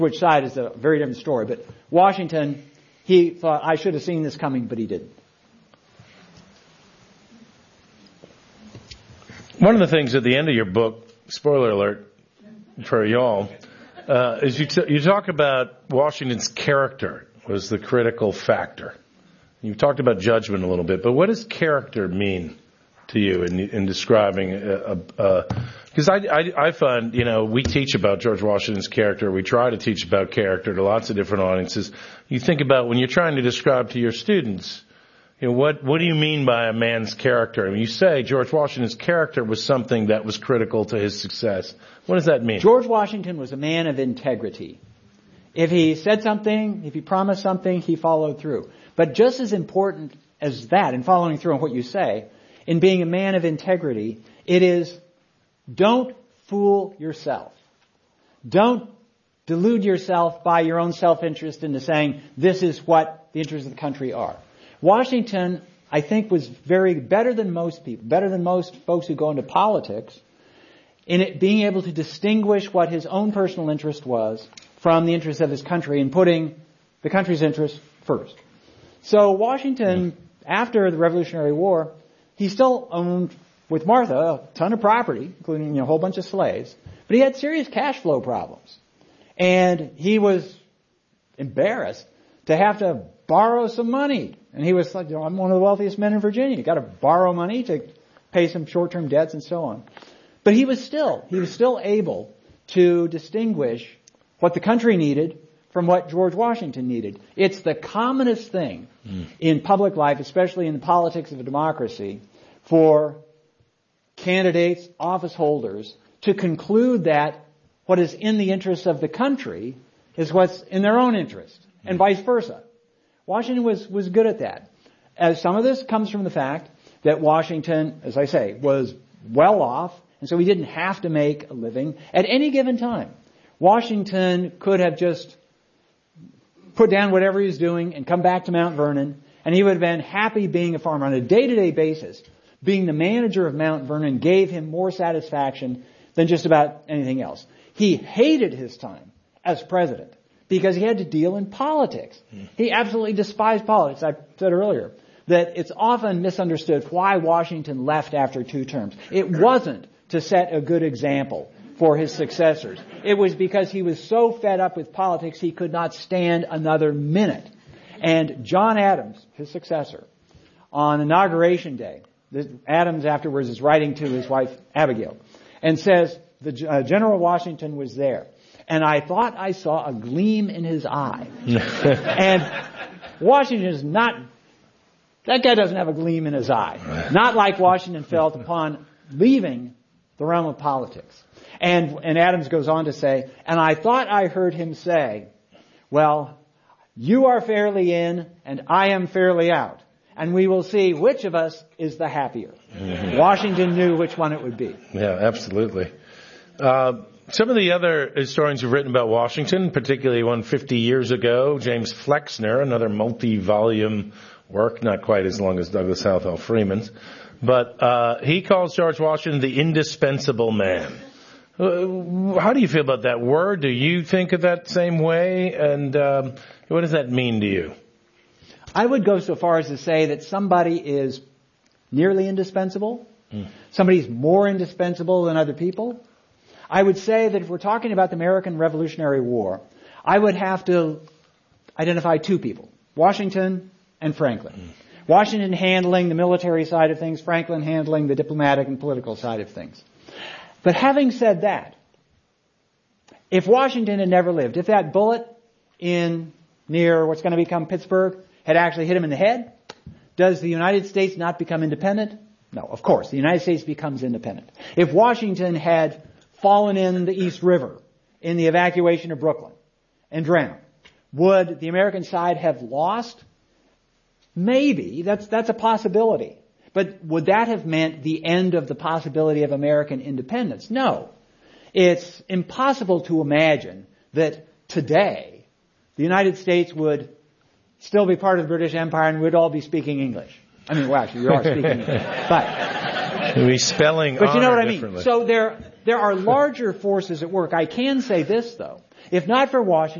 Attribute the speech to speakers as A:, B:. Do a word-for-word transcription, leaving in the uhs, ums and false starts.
A: which side is a very different story. But Washington, he thought, I should have seen this coming, but he didn't.
B: One of the things at the end of your book, spoiler alert for y'all, uh, is you, t- you talk about Washington's character was the critical factor. You talked about judgment a little bit, but what does character mean to you in, in describing a, a, because I, I, I find, you know, we teach about George Washington's character. We try to teach about character to lots of different audiences. You think about when you're trying to describe to your students, you know, what, what do you mean by a man's character? I mean, you say George Washington's character was something that was critical to his success. What does that mean?
A: George Washington was a man of integrity. If he said something, if he promised something, he followed through. But just as important as that, in following through on what you say, in being a man of integrity, it is, don't fool yourself. Don't delude yourself by your own self-interest into saying, this is what the interests of the country are. Washington, I think, was very better than most people, better than most folks who go into politics, in it being able to distinguish what his own personal interest was from the interests of his country and putting the country's interests first. So Washington, after the Revolutionary War, he still owned, with Martha, a ton of property, including, you know, a whole bunch of slaves, but he had serious cash flow problems. And he was embarrassed to have to borrow some money. And he was like, you know, I'm one of the wealthiest men in Virginia. You got to borrow money to pay some short-term debts and so on. But he was still, he was still able to distinguish what the country needed from what George Washington needed. It's the commonest thing mm. in public life, especially in the politics of a democracy, for candidates, office holders, to conclude that what is in the interest of the country is what's in their own interest, and vice versa. Washington was, was good at that. As some of this comes from the fact that Washington, as I say, was well off, and so he didn't have to make a living at any given time. Washington could have just put down whatever he was doing and come back to Mount Vernon, and he would have been happy being a farmer on a day-to-day basis. Being the manager of Mount Vernon gave him more satisfaction than just about anything else. He hated his time as president because he had to deal in politics. Mm. He absolutely despised politics. I said earlier that it's often misunderstood why Washington left after two terms. It wasn't to set a good example for his successors. It was because he was so fed up with politics he could not stand another minute. And John Adams, his successor, on Inauguration Day, Adams afterwards is writing to his wife Abigail and says, the uh, General Washington was there, and I thought I saw a gleam in his eye. And Washington is not, that guy doesn't have a gleam in his eye. Not like Washington felt upon leaving the realm of politics. And, and Adams goes on to say, and I thought I heard him say, well, you are fairly in and I am fairly out. And we will see which of us is the happier. Mm-hmm. Washington knew which one it would be.
B: Yeah, absolutely. Uh, some of the other historians who've written about Washington, particularly one fifty years ago, James Flexner, another multi-volume work, not quite as long as Douglas Southwell Freeman's, but uh, he calls George Washington the indispensable man. Uh, how do you feel about that word? Do you think of that same way? And um, what does that mean to you?
A: I would go so far as to say that somebody is nearly indispensable. Mm. Somebody's more indispensable than other people. I would say that if we're talking about the American Revolutionary War, I would have to identify two people, Washington and Franklin. Mm. Washington handling the military side of things, Franklin handling the diplomatic and political side of things. But having said that, if Washington had never lived, if that bullet in near what's going to become Pittsburgh had actually hit him in the head, does the United States not become independent? No, of course. The United States becomes independent. If Washington had fallen in the East River in the evacuation of Brooklyn and drowned, would the American side have lost? Maybe. That's, that's a possibility. But would that have meant the end of the possibility of American independence? No. It's impossible to imagine that today the United States would still be part of the British Empire and we'd all be speaking English. I mean, well, actually, we are speaking English. But,
B: we'd be spelling
A: but you know what I mean? So there, there are larger forces at work. I can say this, though. If not for Washington,